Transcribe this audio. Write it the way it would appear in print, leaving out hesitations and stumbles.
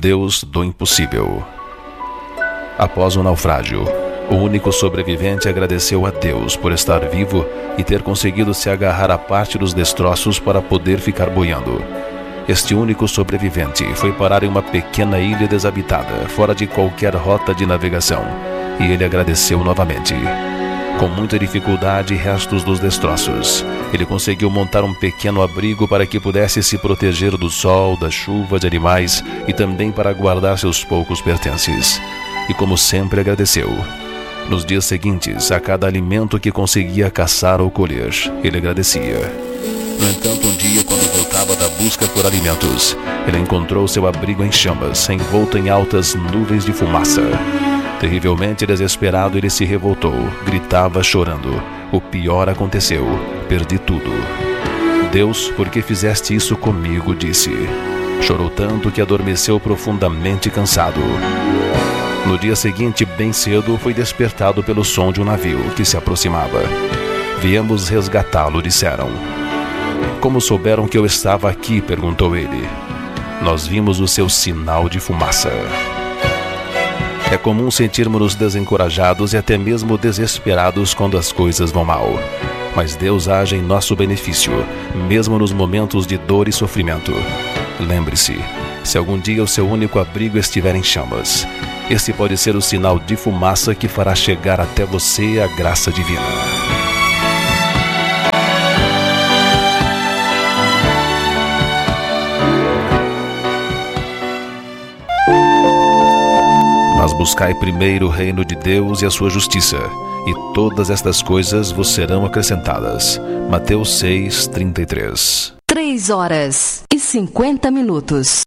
Deus do impossível. Após o naufrágio, o único sobrevivente agradeceu a Deus por estar vivo e ter conseguido se agarrar à parte dos destroços para poder ficar boiando. Este único sobrevivente foi parar em uma pequena ilha desabitada, fora de qualquer rota de navegação, e ele agradeceu novamente. Com muita dificuldade e restos dos destroços, ele conseguiu montar um pequeno abrigo para que pudesse se proteger do sol, da chuva, de animais e também para guardar seus poucos pertences. E como sempre agradeceu. Nos dias seguintes, a cada alimento que conseguia caçar ou colher, ele agradecia. No entanto, um dia, quando voltava da busca por alimentos, ele encontrou seu abrigo em chamas, envolto em altas nuvens de fumaça. Terrivelmente desesperado, ele se revoltou, gritava chorando. O pior aconteceu, perdi tudo. Deus, por que fizeste isso comigo? Disse. Chorou tanto que adormeceu profundamente cansado. No dia seguinte, bem cedo, foi despertado pelo som de um navio que se aproximava. Viemos resgatá-lo, disseram. Como souberam que eu estava aqui? Perguntou ele. Nós vimos o seu sinal de fumaça. É comum sentirmos-nos desencorajados e até mesmo desesperados quando as coisas vão mal. Mas Deus age em nosso benefício, mesmo nos momentos de dor e sofrimento. Lembre-se, se algum dia o seu único abrigo estiver em chamas, esse pode ser o sinal de fumaça que fará chegar até você a graça divina. Mas buscai primeiro o reino de Deus e a sua justiça, e todas estas coisas vos serão acrescentadas. Mateus 6:33. 3 horas e 50 minutos.